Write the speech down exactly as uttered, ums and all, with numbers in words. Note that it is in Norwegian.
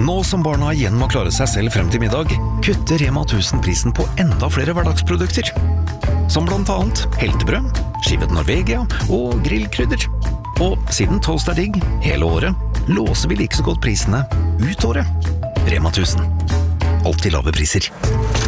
Nå som barna igjen må klare seg selv frem til middag, kutter Rema tusen prisen på enda flere hverdagsprodukter. Som blant annet heltebrød, skivet Norvegia og grillkrydder. Og siden toast er digg hele året, låser vi like så godt prisene ut året. Rema tusen. Alltid lave priser.